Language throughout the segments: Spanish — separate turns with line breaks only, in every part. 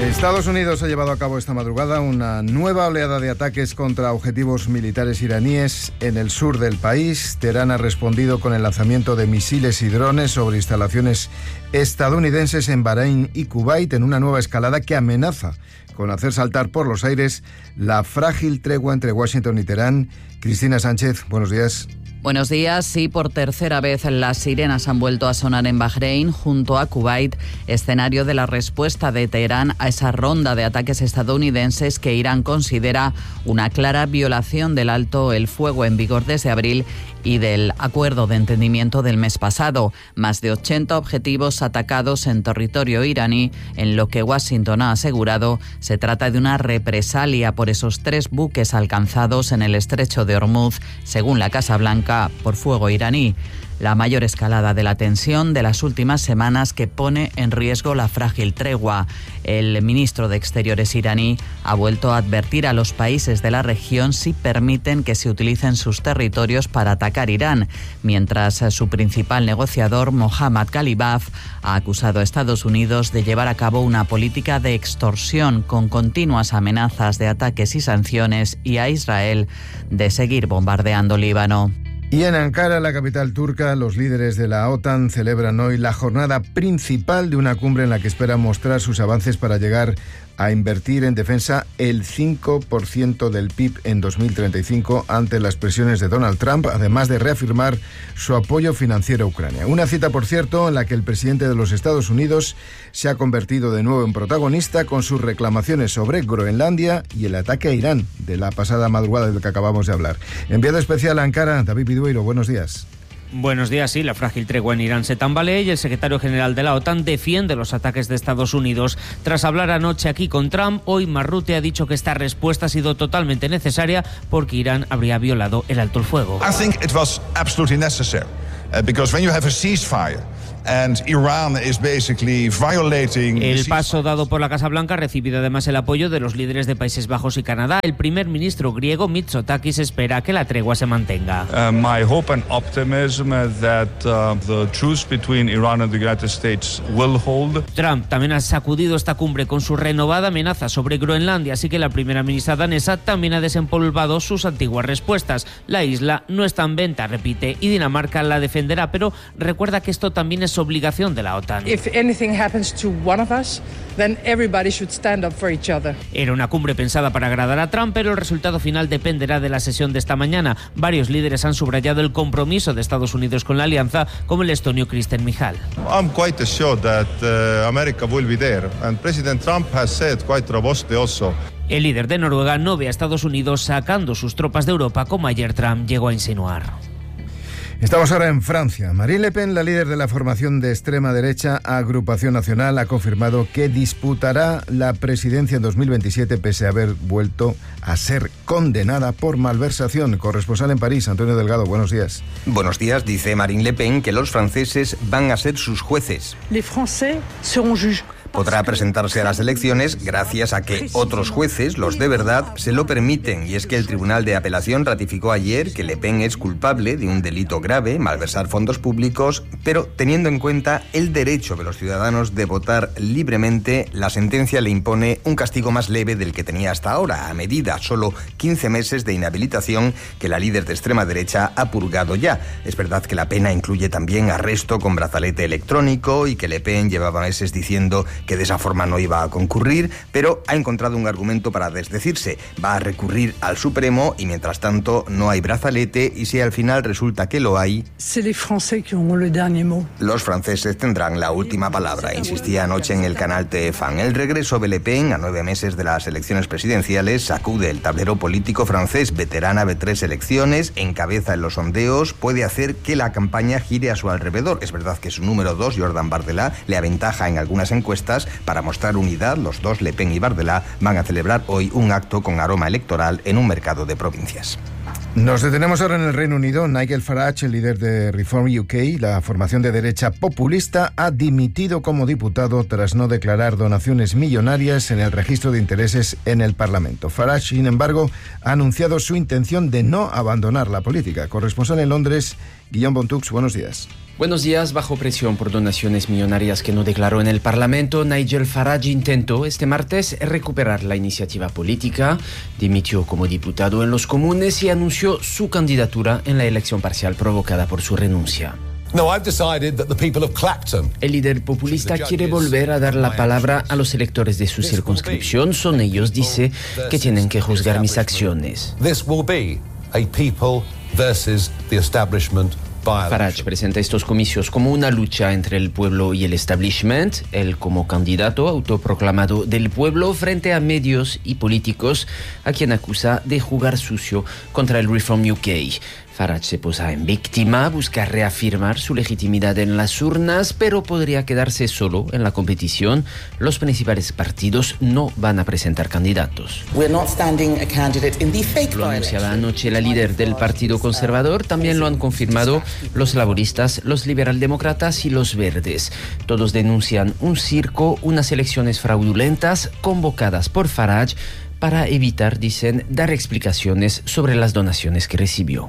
Estados Unidos ha llevado a cabo esta madrugada una nueva oleada de ataques contra objetivos militares iraníes en el sur del país. Teherán ha respondido con el lanzamiento de misiles y drones sobre instalaciones estadounidenses en Bahrein y Kuwait, en una nueva escalada que amenaza con hacer saltar por los aires la frágil tregua entre Washington y Teherán. Cristina Sánchez, buenos días.
Buenos días. Sí, por tercera vez las sirenas han vuelto a sonar en Bahrein, junto a Kuwait, escenario de la respuesta de Teherán a esa ronda de ataques estadounidenses que Irán considera una clara violación del alto el fuego en vigor desde abril y del acuerdo de entendimiento del mes pasado. Más de 80 objetivos atacados en territorio iraní, en lo que Washington ha asegurado se trata de una represalia por esos 3 buques alcanzados en el estrecho de Hormuz, según la Casa Blanca, por fuego iraní. La mayor escalada de la tensión de las últimas semanas que pone en riesgo la frágil tregua. El ministro de Exteriores iraní ha vuelto a advertir a los países de la región si permiten que se utilicen sus territorios para atacar Irán, mientras su principal negociador, Mohammad Ghalibaf, ha acusado a Estados Unidos de llevar a cabo una política de extorsión con continuas amenazas de ataques y sanciones, y a Israel de seguir bombardeando Líbano.
Y en Ankara, la capital turca, los líderes de la OTAN celebran hoy la jornada principal de una cumbre en la que esperan mostrar sus avances para llegar a invertir en defensa el 5% del PIB en 2035 ante las presiones de Donald Trump, además de reafirmar su apoyo financiero a Ucrania. Una cita, por cierto, en la que el presidente de los Estados Unidos se ha convertido de nuevo en protagonista con sus reclamaciones sobre Groenlandia y el ataque a Irán de la pasada madrugada del que acabamos de hablar. Enviado especial a Ankara, David Bidueiro, buenos días.
Buenos días. Sí, la frágil tregua en Irán se tambalea y el secretario general de la OTAN defiende los ataques de Estados Unidos. Tras hablar anoche aquí con Trump, hoy Marrutte ha dicho que esta respuesta ha sido totalmente necesaria porque Irán habría violado el alto el fuego.
I think it was absolutely necessary because when you have a ceasefire and Iran is basically violating
el paso dado por la Casa Blanca ha recibido además el apoyo de los líderes de Países Bajos y Canadá. El primer ministro griego Mitsotakis espera que la tregua se mantenga.
My hope and optimism that the truce between Iran and the United States will hold.
Trump también ha sacudido esta cumbre con su renovada amenaza sobre Groenlandia, así que la primera ministra danesa también ha desempolvado sus antiguas respuestas. La isla no está en venta, repite, y Dinamarca la defenderá, pero recuerda que esto también es obligación de la OTAN.
If anything happens to one of us, then everybody should stand up for each other.
Era una cumbre pensada para agradar a Trump, pero el resultado final dependerá de la sesión de esta mañana. Varios líderes han subrayado el compromiso de Estados Unidos con la alianza, como el estonio Kristen Michal.
I'm quite assured that America will be there, and President Trump has said quite robustly also.
El líder de Noruega no ve a Estados Unidos sacando sus tropas de Europa, como ayer Trump llegó a insinuar.
Estamos ahora en Francia. Marine Le Pen, la líder de la formación de extrema derecha Agrupación Nacional, ha confirmado que disputará la presidencia en 2027 pese a haber vuelto a ser condenada por malversación. Corresponsal en París, Antonio Delgado, buenos días.
Buenos días. Dice Marine Le Pen que los franceses van a ser sus jueces.
Les Français seront juges.
Podrá presentarse a las elecciones gracias a que otros jueces, los de verdad, se lo permiten. Y es que el Tribunal de Apelación ratificó ayer que Le Pen es culpable de un delito grave, malversar fondos públicos, pero teniendo en cuenta el derecho de los ciudadanos de votar libremente, la sentencia le impone un castigo más leve del que tenía hasta ahora, a medida solo 15 meses de inhabilitación que la líder de extrema derecha ha purgado ya. Es verdad que la pena incluye también arresto con brazalete electrónico y que Le Pen llevaba meses diciendo que de esa forma no iba a concurrir, pero ha encontrado un argumento para desdecirse. Va a recurrir al Supremo y mientras tanto no hay brazalete, y si al final resulta que lo hay, los franceses tendrán la última palabra, insistía anoche en el canal TF1. El regreso de Le Pen a 9 meses de las elecciones presidenciales sacude el tablero político francés. Veterana de 3 elecciones, encabeza en los sondeos, puede hacer que la campaña gire a su alrededor. Es verdad que su número 2, Jordan Bardella, le aventaja en algunas encuestas. Para mostrar unidad, los dos, Le Pen y Bardella, van a celebrar hoy un acto con aroma electoral en un mercado de provincias.
Nos detenemos ahora en el Reino Unido. Nigel Farage, el líder de Reform UK, la formación de derecha populista, ha dimitido como diputado tras no declarar donaciones millonarias en el registro de intereses en el Parlamento. Farage, sin embargo, ha anunciado su intención de no abandonar la política. Corresponsal en Londres, Guillaume Bontux, buenos días.
Buenos días. Bajo presión por donaciones millonarias que no declaró en el Parlamento, Nigel Farage intentó este martes recuperar la iniciativa política, dimitió como diputado en los Comunes y anunció su candidatura en la elección parcial provocada por su renuncia. El líder populista quiere volver a dar la palabra a los electores de su circunscripción. Son ellos, dice, que tienen que juzgar mis acciones. Farage presenta estos comicios como una lucha entre el pueblo y el establishment, él como candidato autoproclamado del pueblo frente a medios y políticos a quien acusa de jugar sucio contra el Reform UK. Farage se posa en víctima, busca reafirmar su legitimidad en las urnas, pero podría quedarse solo en la competición. Los principales partidos no van a presentar candidatos. Lo anunciaba anoche la líder del Partido Conservador, también lo han confirmado los laboristas, los liberaldemócratas y los verdes. Todos denuncian un circo, unas elecciones fraudulentas convocadas por Farage para evitar, dicen, dar explicaciones sobre las donaciones que recibió.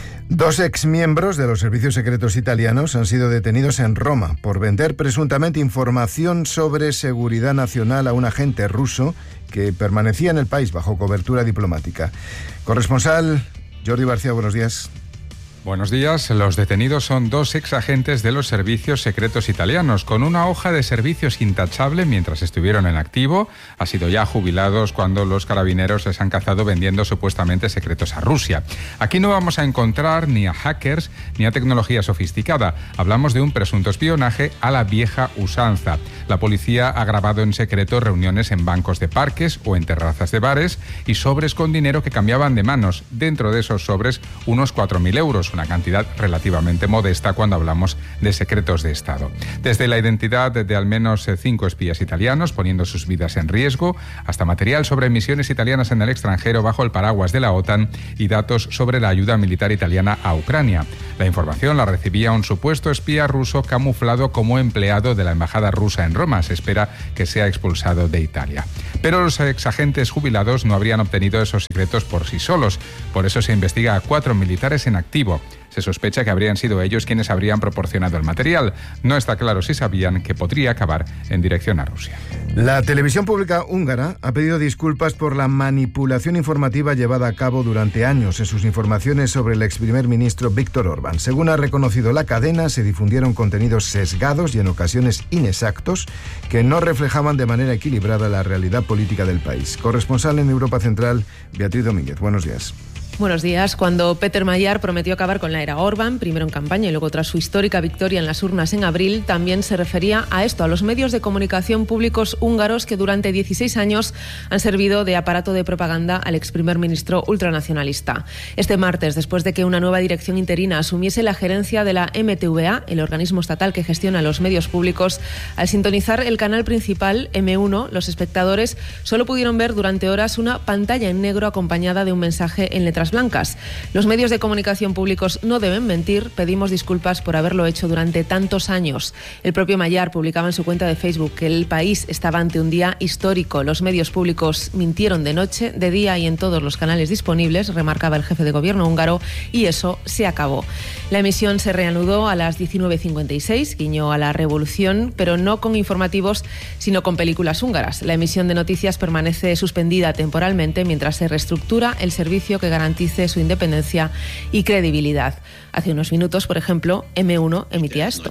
2 exmiembros de los servicios secretos italianos han sido detenidos en Roma por vender presuntamente información sobre seguridad nacional a un agente ruso que permanecía en el país bajo cobertura diplomática. Corresponsal Jordi García, buenos días.
Buenos días. Los detenidos son 2 exagentes de los servicios secretos italianos, con una hoja de servicios intachable mientras estuvieron en activo. Han sido ya jubilados cuando los carabineros les han cazado vendiendo supuestamente secretos a Rusia. Aquí no vamos a encontrar ni a hackers ni a tecnología sofisticada. Hablamos de un presunto espionaje a la vieja usanza. La policía ha grabado en secreto reuniones en bancos de parques o en terrazas de bares y sobres con dinero que cambiaban de manos. Dentro de esos sobres, unos 4.000 euros. Una cantidad relativamente modesta cuando hablamos de secretos de Estado. Desde la identidad de al menos 5 espías italianos poniendo sus vidas en riesgo, hasta material sobre misiones italianas en el extranjero bajo el paraguas de la OTAN y datos sobre la ayuda militar italiana a Ucrania. La información la recibía un supuesto espía ruso camuflado como empleado de la embajada rusa en Roma. Se espera que sea expulsado de Italia. Pero los exagentes jubilados no habrían obtenido esos secretos por sí solos. Por eso se investiga a 4 militares en activo. Se sospecha que habrían sido ellos quienes habrían proporcionado el material. No está claro si sabían que podría acabar en dirección a Rusia.
La televisión pública húngara ha pedido disculpas por la manipulación informativa llevada a cabo durante años en sus informaciones sobre el ex primer ministro Viktor Orbán. Según ha reconocido la cadena, se difundieron contenidos sesgados y en ocasiones inexactos que no reflejaban de manera equilibrada la realidad política del país. Corresponsal en Europa Central, Beatriz Domínguez. Buenos días.
Buenos días. Cuando Peter Magyar prometió acabar con la era Orbán, primero en campaña y luego tras su histórica victoria en las urnas en abril, también se refería a esto, a los medios de comunicación públicos húngaros que durante 16 años han servido de aparato de propaganda al ex primer ministro ultranacionalista. Este martes, después de que una nueva dirección interina asumiese la gerencia de la MTVA, el organismo estatal que gestiona los medios públicos, al sintonizar el canal principal M1, los espectadores solo pudieron ver durante horas una pantalla en negro acompañada de un mensaje en letras blancas. Los medios de comunicación públicos no deben mentir, pedimos disculpas por haberlo hecho durante tantos años. El propio Magyar publicaba en su cuenta de Facebook que el país estaba ante un día histórico. Los medios públicos mintieron de noche, de día y en todos los canales disponibles, remarcaba el jefe de gobierno húngaro, y eso se acabó. La emisión se reanudó a las 19:56, guiño a la revolución, pero no con informativos, sino con películas húngaras. La emisión de noticias permanece suspendida temporalmente mientras se reestructura el servicio que garantice su independencia y credibilidad. Hace unos minutos, por ejemplo, M1 emitía esto.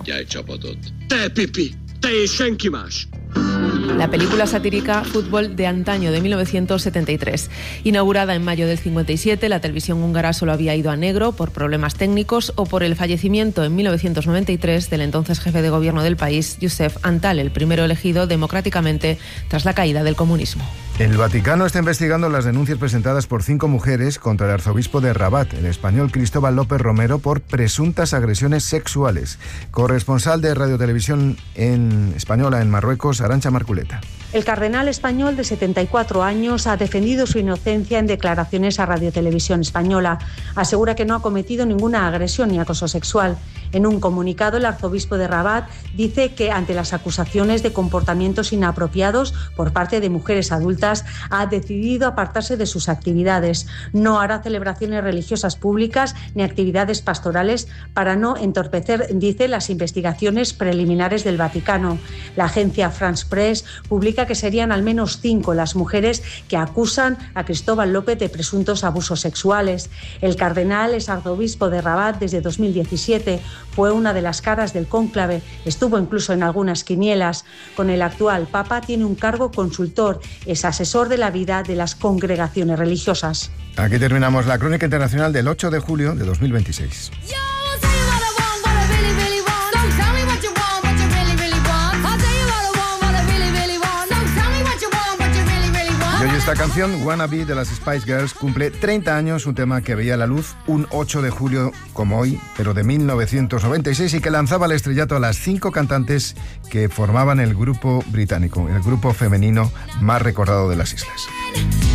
La película satírica Fútbol de antaño de 1973. Inaugurada en mayo del 57, la televisión húngara solo había ido a negro por problemas técnicos o por el fallecimiento en 1993 del entonces jefe de gobierno del país, József Antall, el primero elegido democráticamente tras la caída del comunismo.
El Vaticano está investigando las denuncias presentadas por 5 mujeres contra el arzobispo de Rabat, el español Cristóbal López Romero, por presuntas agresiones sexuales. Corresponsal de Radio Televisión Española en Marruecos, Arantxa Marculeta.
El cardenal español de 74 años ha defendido su inocencia en declaraciones a Radio Televisión Española. Asegura que no ha cometido ninguna agresión ni acoso sexual. En un comunicado, el arzobispo de Rabat dice que ante las acusaciones de comportamientos inapropiados por parte de mujeres adultas, ha decidido apartarse de sus actividades. No hará celebraciones religiosas públicas ni actividades pastorales para no entorpecer, dice, las investigaciones preliminares del Vaticano. La agencia France Press publica que serían al menos 5 las mujeres que acusan a Cristóbal López de presuntos abusos sexuales. El cardenal es arzobispo de Rabat desde 2017, fue una de las caras del cónclave, estuvo incluso en algunas quinielas. Con el actual Papa tiene un cargo consultor, es asesor de la vida de las congregaciones religiosas.
Aquí terminamos la crónica internacional del 8 de julio de 2026. Y hoy esta canción, Wanna Be, de las Spice Girls, cumple 30 años, un tema que veía la luz un 8 de julio como hoy, pero de 1996, y que lanzaba al estrellato a las 5 cantantes que formaban el grupo británico, el grupo femenino más recordado de las islas.